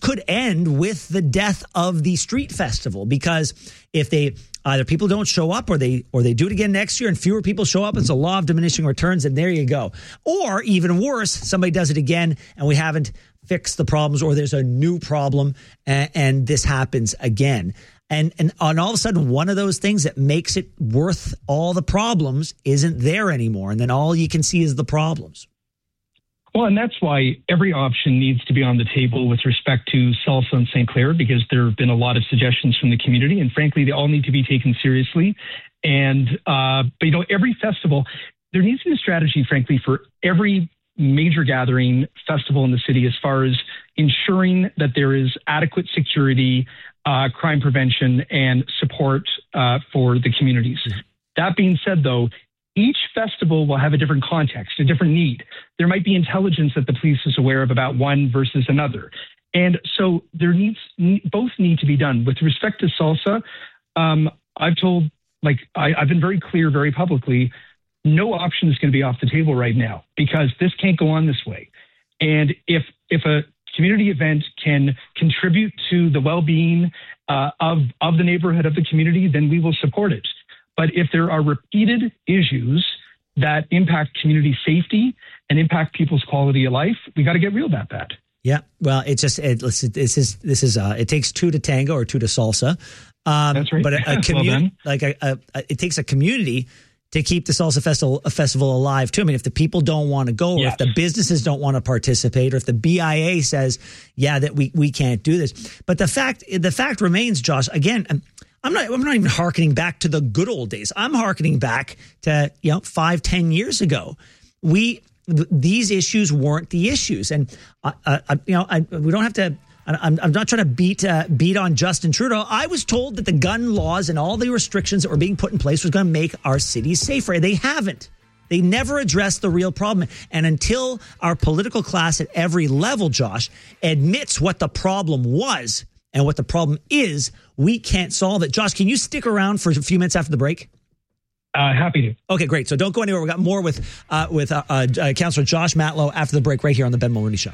could end with the death of the street festival, because if either people don't show up or they do it again next year and fewer people show up, it's a law of diminishing returns, and there you go. Or even worse, somebody does it again and we haven't fixed the problems, or there's a new problem and this happens again. And all of a sudden, one of those things that makes it worth all the problems isn't there anymore. And then all you can see is the problems. Well, and that's why every option needs to be on the table with respect to Salsa and St. Clair, because there have been a lot of suggestions from the community, and frankly, they all need to be taken seriously. And, but every festival, there needs to be a strategy, frankly, for every major gathering festival in the city as far as ensuring that there is adequate security, crime prevention, and support for the communities. That being said, though, each festival will have a different context, a different need. There might be intelligence that the police is aware of about one versus another. And so both need to be done. With respect to Salsa, I've been very clear, very publicly, no option is going to be off the table right now, because this can't go on this way. And if a community event can contribute to the well-being of the neighborhood, of the community, then we will support it. But if there are repeated issues that impact community safety and impact people's quality of life, we got to get real about that. Yeah, well, it takes two to tango, or two to salsa. That's right. But it takes a community to keep the Salsa Festival alive too. I mean, if the people don't want to go, or if the businesses don't want to participate, or if the BIA says, that we can't do this. But the fact remains, Josh, again, I'm not even hearkening back to the good old days. I'm hearkening back to 5-10 years ago. These issues weren't the issues, and we don't have to. I'm not trying to beat on Justin Trudeau. I was told that the gun laws and all the restrictions that were being put in place was going to make our cities safer. They haven't. They never addressed the real problem. And until our political class at every level, Josh, admits what the problem was and what the problem is, we can't solve it. Josh, can you stick around for a few minutes after the break? Happy to. Okay, great. So don't go anywhere. We've got more with Councillor Josh Matlow after the break right here on the Ben Mulroney Show.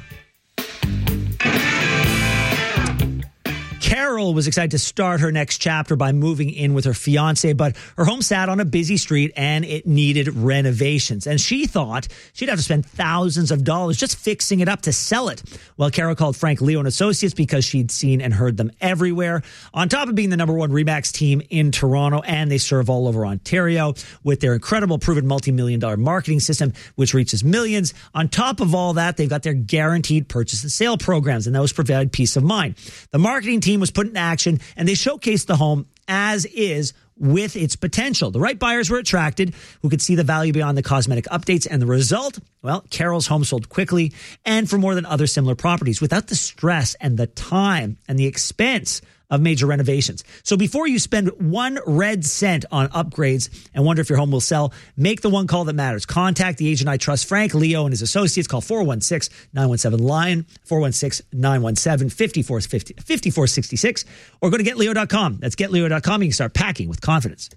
Carol was excited to start her next chapter by moving in with her fiance, but her home sat on a busy street and it needed renovations. And she thought she'd have to spend thousands of dollars just fixing it up to sell it. Well, Carol called Frank Leo and Associates because she'd seen and heard them everywhere. On top of being the #1 RE/MAX team in Toronto, and they serve all over Ontario with their incredible proven multi-million-dollar marketing system, which reaches millions. On top of all that, they've got their guaranteed purchase and sale programs, and those provide peace of mind. The marketing team was put in action, and they showcased the home as is with its potential. The right buyers were attracted who could see the value beyond the cosmetic updates, and the result, well, Carol's home sold quickly and for more than other similar properties without the stress and the time and the expense of major renovations. So before you spend 1 red cent on upgrades and wonder if your home will sell, make the one call that matters. Contact the agent I trust, Frank Leo and his associates. Call 416-917-LION, 416-917-5466, or go to getleo.com. That's getleo.com. You can start packing with confidence.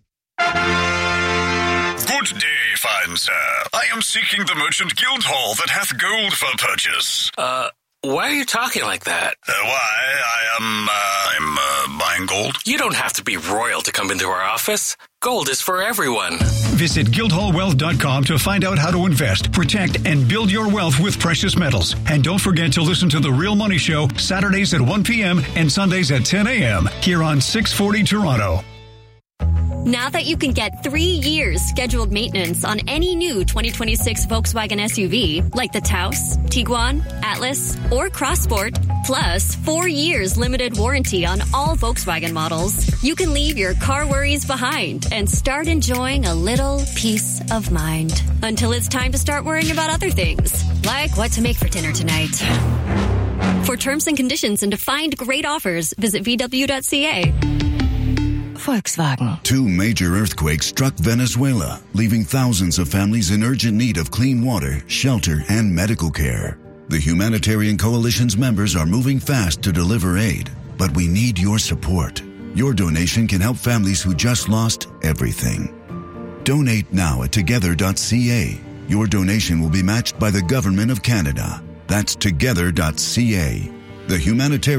Good day, fine sir. I am seeking the merchant guild hall that hath gold for purchase. Why are you talking like that? I'm buying gold. You don't have to be royal to come into our office. Gold is for everyone. Visit guildhallwealth.com to find out how to invest, protect, and build your wealth with precious metals. And don't forget to listen to The Real Money Show Saturdays at 1 p.m. and Sundays at 10 a.m. here on 640 Toronto. Now that you can get 3 years scheduled maintenance on any new 2026 Volkswagen SUV, like the Taos, Tiguan, Atlas, or Crossport, plus 4 years limited warranty on all Volkswagen models, you can leave your car worries behind and start enjoying a little peace of mind. Until it's time to start worrying about other things, like what to make for dinner tonight. For terms and conditions and to find great offers, visit VW.ca. Volkswagen. 2 major earthquakes struck Venezuela, leaving thousands of families in urgent need of clean water, shelter, and medical care. The humanitarian coalition's members are moving fast to deliver aid, but we need your support. Your donation can help families who just lost everything. Donate now at together.ca. Your donation will be matched by the Government of Canada. That's together.ca. The humanitarian